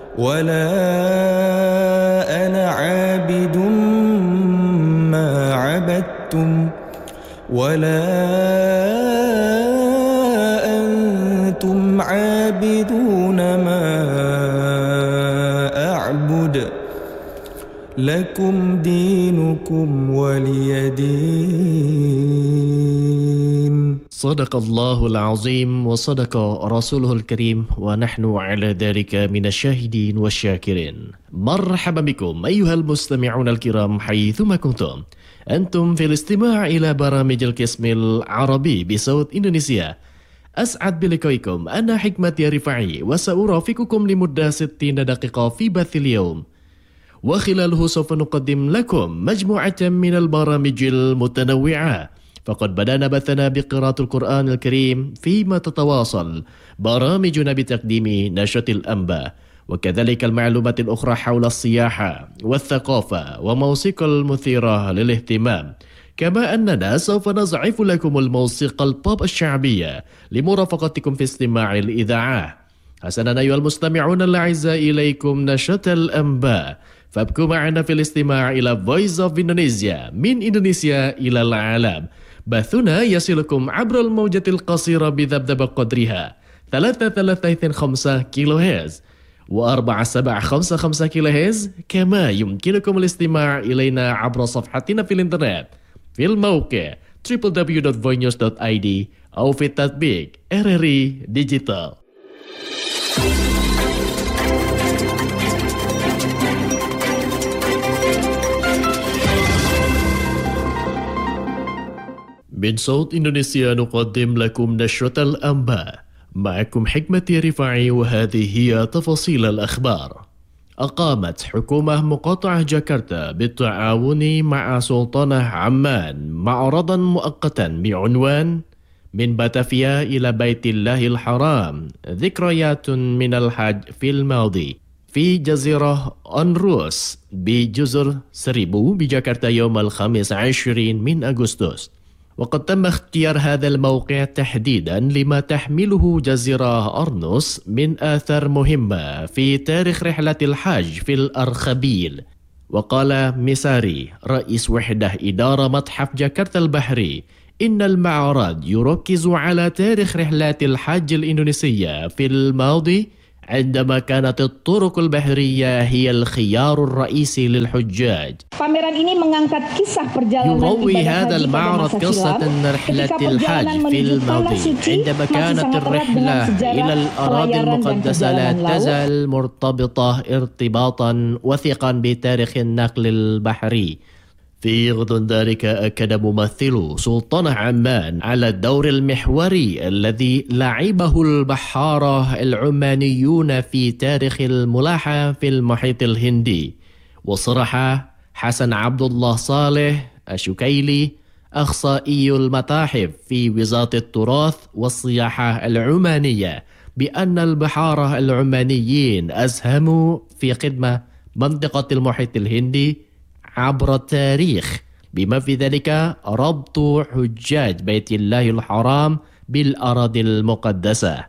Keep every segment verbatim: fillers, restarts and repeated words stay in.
ولا أنا عابد ما عبدتم ولا أنتم عابدون ما أعبد لكم دينكم ولي دين. صدق الله العظيم وصدق رسوله الكريم ونحن على ذلك من الشاهدين والشاكرين. مرحبا بكم أيها المستمعون الكرام حيثما كنتم. أنتم في الاستماع إلى برامج القسم العربي بصوت إندونيسيا. أسعد بلقائكم. أنا حكمة رفاعي وسأرافقكم لمدة ستين دقيقة في بث اليوم، وخلاله سوف نقدم لكم مجموعة من البرامج المتنوعة. فقد بدأنا بثنا بقراءة القرآن الكريم، فيما تتواصل برامجنا بتقديم نشرة الأنباء وكذلك المعلومات الأخرى حول السياحة والثقافة وموسيقى المثيرة للاهتمام، كما أننا سوف نضعف لكم الموسيقى البوب الشعبية لمرافقتكم في استماع الإذاعة. حسنا أيها المستمعون الأعزاء، إليكم نشرة الأنباء، فابقوا معنا في الاستماع إلى Voice of Indonesia من إندونيسيا إلى العالم. بثنا يصلكم عبر الموجة القصيرة بذبذب قدرها ثلاثة ثلاثة اثنين خمسة كيلو هرتز وأربعة سبعة خمسة خمسة كيلو هرتز، كما يمكنكم الاستماع إلينا عبر صفحتنا في الإنترنت في الموقع دبليو دبليو دبليو دوت voinews دوت آي دي أو في التطبيق إر إر إي ديجيتال. من صوت إندونيسيا نقدم لكم نشرة الأنباء، معكم حكمة رفاعي، وهذه هي تفاصيل الأخبار. أقامت حكومة مقاطعة جاكرتا بالتعاون مع سلطنة عمان معرضا مؤقتا بعنوان من باتافيا إلى بيت الله الحرام، ذكريات من الحج في الماضي، في جزيرة أنروس بجزر سريبو بجاكرتا يوم الخامس عشرين من أغسطس. وقد تم اختيار هذا الموقع تحديدا لما تحمله جزيرة أرنوس من آثار مهمة في تاريخ رحلة الحج في الأرخبيل. وقال ميساري رئيس وحدة إدارة متحف جاكرتا البحري إن المعرض يركز على تاريخ رحلات الحج الإندونيسية في الماضي، عندما كانت الطرق البحرية هي الخيار الرئيسي للحجاج. يروي هذا المعرض قصة رحلة الحج في الماضي، عندما كانت الرحلة إلى الأراضي المقدسة لا تزال مرتبطة ارتباطا وثيقا بتاريخ النقل البحري. في غضون ذلك أكد ممثل سلطنة عمان على الدور المحوري الذي لعبه البحارة العمانيون في تاريخ الملاحة في المحيط الهندي. وصرح حسن عبد الله صالح الشكيلي أخصائي المتاحف في وزارة التراث والسياحة العمانية بأن البحارة العمانيين أسهموا في خدمة منطقة المحيط الهندي عبر التاريخ، بما في ذلك ربط حجاج بيت الله الحرام بالأراضي المقدسة.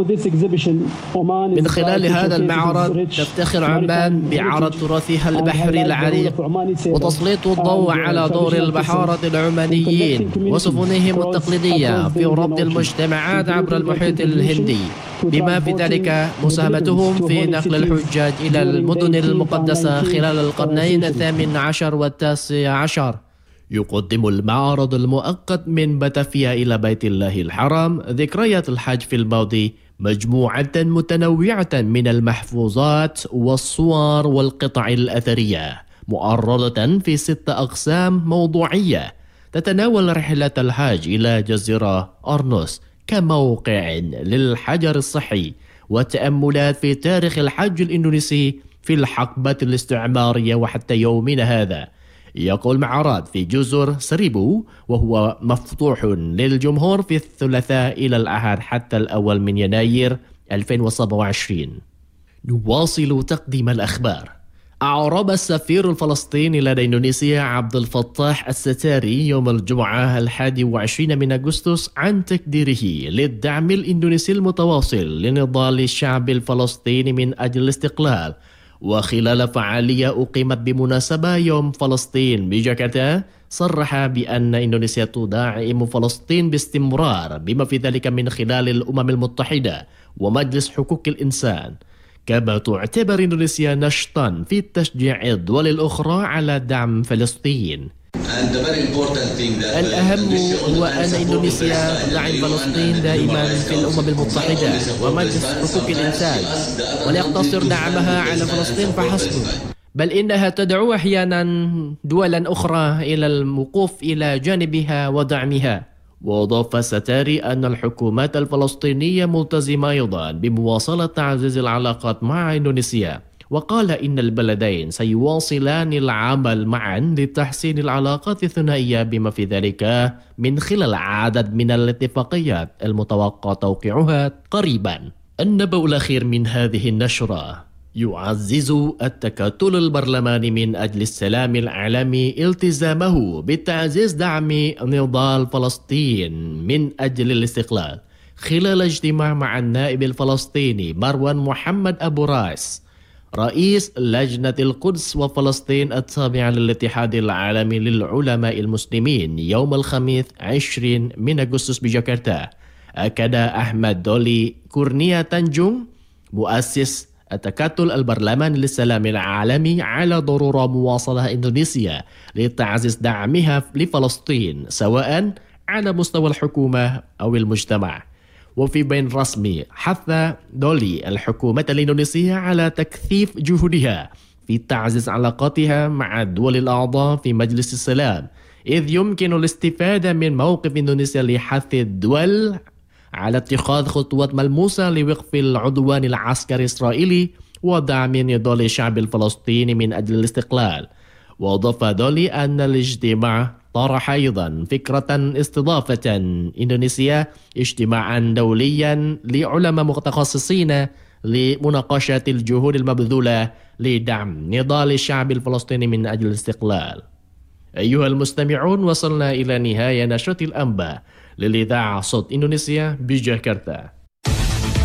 من خلال هذا المعرض تفتخر عمان بعرض تراثها البحري العريق وتسليط الضوء على دور البحارة العمانيين وسفنهم التقليدية في ربط المجتمعات عبر المحيط الهندي، بما في ذلك مساهمتهم في نقل الحجاج إلى المدن المقدسة خلال القرنين الثامن عشر والتاسع عشر. يقدم المعرض المؤقت من باتافيا إلى بيت الله الحرام، ذكريات الحج في الماضي، مجموعة متنوعة من المحفوظات والصور والقطع الأثرية، معرضة في ست أقسام موضوعية تتناول رحلة الحج إلى جزيرة أرنوس كموقع للحجر الصحي وتأملات في تاريخ الحج الإندونيسي في الحقبة الاستعمارية وحتى يومنا هذا. يقول المعرض في جزر سريبو وهو مفتوح للجمهور في الثلاثاء إلى الأحد حتى الأول من يناير ألفين وسبعة وعشرين. نواصل تقديم الأخبار. أعرب السفير الفلسطيني لدى إندونيسيا عبد الفتاح الستاري يوم الجمعة الحادي والعشرين من أغسطس عن تقديره للدعم الإندونيسي المتواصل لنضال الشعب الفلسطيني من أجل الاستقلال. وخلال فعالية أقيمت بمناسبة يوم فلسطين بجاكرتا، صرح بأن إندونيسيا تدعم فلسطين باستمرار بما في ذلك من خلال الأمم المتحدة ومجلس حقوق الإنسان. كما تعتبر إندونيسيا نشطا في تشجيع الدول الأخرى على دعم فلسطين. الأهم هو أن إندونيسيا تدعم فلسطين دائما في الأمم المتحدة ومجلس حقوق الإنسان، ولا يقتصر دعمها على فلسطين فحسب، بل إنها تدعو أحيانا دولا أخرى إلى الوقوف إلى جانبها ودعمها. وأضاف الستاري أن الحكومات الفلسطينية ملتزمة أيضا بمواصلة تعزيز العلاقات مع إندونيسيا، وقال إن البلدين سيواصلان العمل معا لتحسين العلاقات الثنائية بما في ذلك من خلال عدد من الاتفاقيات المتوقع توقيعها قريبا. النبأ الأخير من هذه النشرة: يعزز التكتل البرلماني من أجل السلام العالمي التزامه بتعزيز دعم نضال فلسطين من أجل الاستقلال خلال اجتماع مع النائب الفلسطيني مروان محمد أبو راس رئيس لجنة القدس وفلسطين التابعة للاتحاد العالمي للعلماء المسلمين يوم الخميس عشرين من أغسطس بجاكرتا. أكد أحمد دولي كورنيا تنجوم مؤسس التكتل البرلماني للسلام العالمي على ضرورة مواصلة إندونيسيا لتعزيز دعمها لفلسطين سواء على مستوى الحكومة أو المجتمع. وفي بين رسمي حث دولي الحكومة الإندونيسية على تكثيف جهودها في تعزيز علاقاتها مع الدول الأعضاء في مجلس السلام، إذ يمكن الاستفادة من موقف إندونيسيا لحث الدول على اتخاذ خطوات ملموسة لوقف العدوان العسكري الإسرائيلي ودعم نضال الشعب الفلسطيني من أجل الاستقلال. وأضاف دولي أن الاجتماع طرح أيضا فكرة استضافة إندونيسيا اجتماعا دوليا لعلماء متخصصين لمناقشة الجهود المبذولة لدعم نضال الشعب الفلسطيني من أجل الاستقلال. أيها المستمعون، وصلنا إلى نهاية نشرة الأنباء للإذاعة صوت إندونيسيا بجاكرتا.